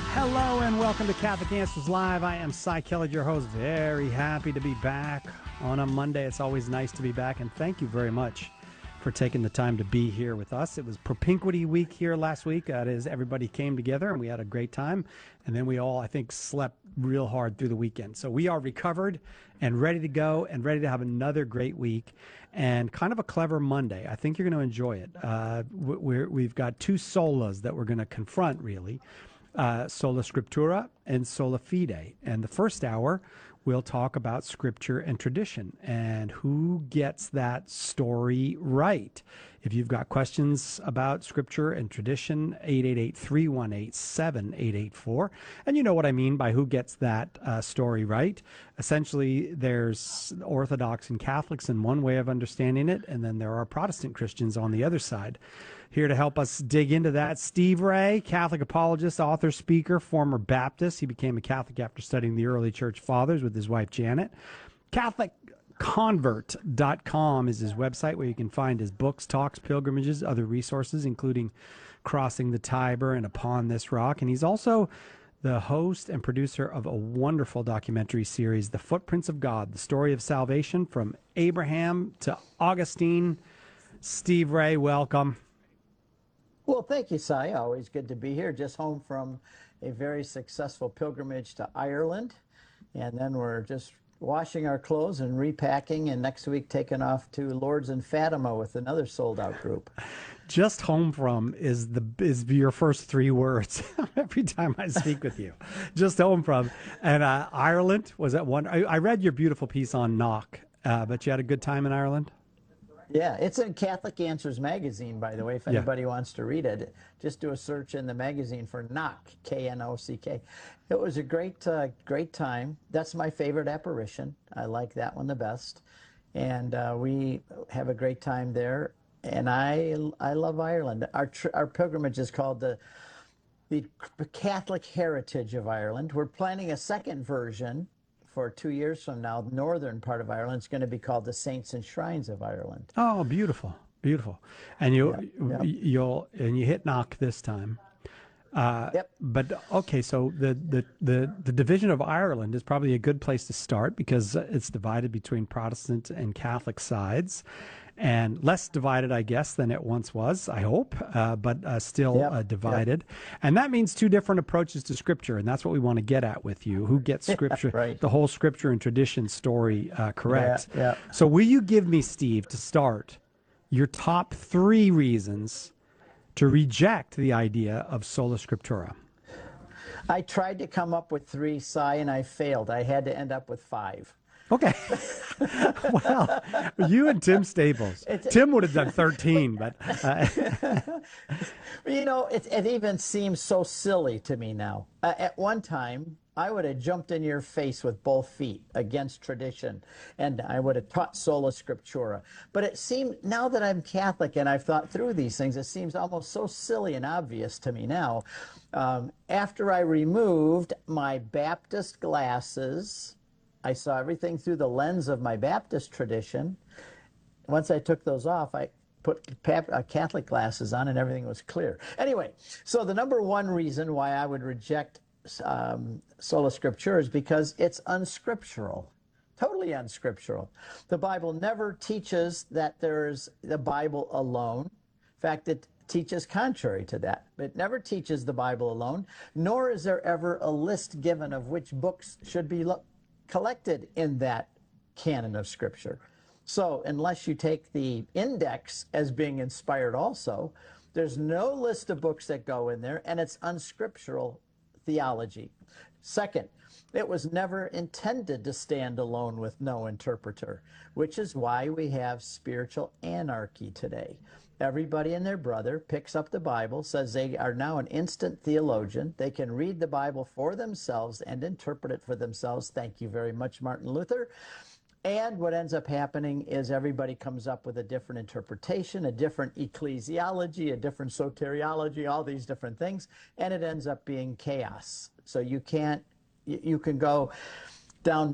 Hello and welcome to Catholic Answers Live. I am Cy Kelly, your host. Very happy to be back on a Monday. It's always nice to be back, and thank you very much for taking the time to be here with us. It was Propinquity Week here last week. That is, everybody came together and we had a great time, and then we all, I think, slept real hard through the weekend. So we are recovered and ready to go and ready to have another great week and kind of a clever Monday. I think you're going to enjoy it. We've got two solas that we're going to confront, really. Sola Scriptura and Sola Fide. And the first hour, we'll talk about Scripture and tradition and who gets that story right. If you've got questions about Scripture and tradition, 888-318-7884. And you know what I mean by who gets that story right. Essentially, there's Orthodox and Catholics in one way of understanding it, and then there are Protestant Christians on the other side. Here to help us dig into that, Steve Ray, Catholic apologist, author, speaker, former Baptist. He became a Catholic after studying the early church fathers with his wife, Janet. CatholicConvert.com is his website where you can find his books, talks, pilgrimages, other resources, including Crossing the Tiber and Upon This Rock. And he's also the host and producer of a wonderful documentary series, The Footprints of God, the story of salvation from Abraham to Augustine. Steve Ray, welcome. Well, thank you, Cy. Always good to be here. Just home from a very successful pilgrimage to Ireland. And then we're just washing our clothes and repacking, and next week taking off to Lourdes and Fatima with another sold-out group. Just home from is your first three words every time I speak with you. Just home from. And Ireland, was that one? I read your beautiful piece on Knock, but you had a good time in Ireland? Yeah, it's in Catholic Answers magazine, by the way, if anybody wants to read it. Just do a search in the magazine for Knock, K-N-O-C-K. It was a great time. That's my favorite apparition. I like that one the best. And we have a great time there. And I love Ireland. Our pilgrimage is called the Catholic Heritage of Ireland. We're planning a second version for 2 years from now. The northern part of Ireland is going to be called the Saints and Shrines of Ireland. Oh, beautiful, beautiful. And you hit Knock this time. Yep. But okay, so the division of Ireland is probably a good place to start because it's divided between Protestant and Catholic sides, and less divided, I guess, than it once was, I hope, but still divided. Yep. And that means two different approaches to Scripture, and that's what we want to get at with you. Who gets Scripture, right. The whole Scripture and tradition story correct. Yeah. So will you give me, Steve, to start, your top three reasons to reject the idea of Sola Scriptura? I tried to come up with three, Cy, and I failed. I had to end up with five. Okay. Well, you and Tim Staples. Tim would have done 13, but... You know, it even seems so silly to me now. At one time, I would have jumped in your face with both feet against tradition, and I would have taught Sola Scriptura. But it seemed, now that I'm Catholic and I've thought through these things, it seems almost so silly and obvious to me now. After I removed my Baptist glasses, I saw everything through the lens of my Baptist tradition. Once I took those off, I put Catholic glasses on and everything was clear. Anyway, so the number one reason why I would reject Sola Scriptura is because it's unscriptural, totally unscriptural. The Bible never teaches that there's the Bible alone. In fact, it teaches contrary to that. It never teaches the Bible alone, nor is there ever a list given of which books should be collected in that canon of Scripture. So unless you take the index as being inspired also, there's no list of books that go in there, and it's unscriptural theology. Second, it was never intended to stand alone with no interpreter, which is why we have spiritual anarchy today. Everybody and their brother picks up the Bible, says they are now an instant theologian. They can read the Bible for themselves and interpret it for themselves. Thank you very much, Martin Luther. And what ends up happening is everybody comes up with a different interpretation, a different ecclesiology, a different soteriology, all these different things, and it ends up being chaos. So you can go down